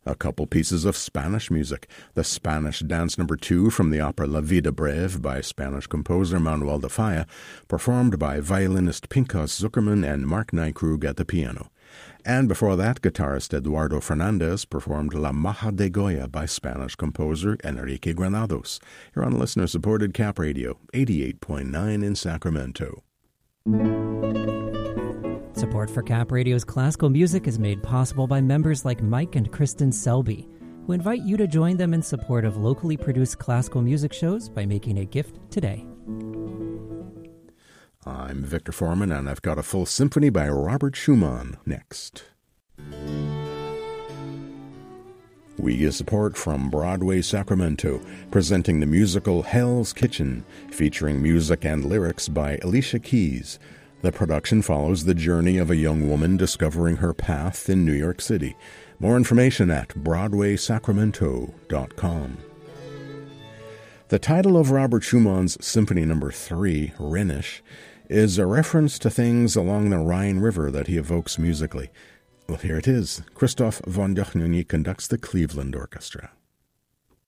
A couple pieces of Spanish music. The Spanish Dance No. 2 from the opera La Vida Breve by Spanish composer Manuel de Falla, performed by violinist Pinchas Zuckerman and Mark Nykrug at the piano. And before that, guitarist Eduardo Fernandez performed La Maja de Goya by Spanish composer Enrique Granados. You're on listener-supported Cap Radio, 88.9 in Sacramento. Support for Cap Radio's classical music is made possible by members like Mike and Kristen Selby, who invite you to join them in support of locally produced classical music shows by making a gift today. I'm Victor Foreman, and I've got a full symphony by Robert Schumann next. We get support from Broadway Sacramento, presenting the musical Hell's Kitchen, featuring music and lyrics by Alicia Keys. The production follows the journey of a young woman discovering her path in New York City. More information at BroadwaySacramento.com. The title of Robert Schumann's Symphony No. 3, Rhenish, is a reference to things along the Rhine River that he evokes musically. Well, here it is. Christoph von Dohnanyi conducts the Cleveland Orchestra.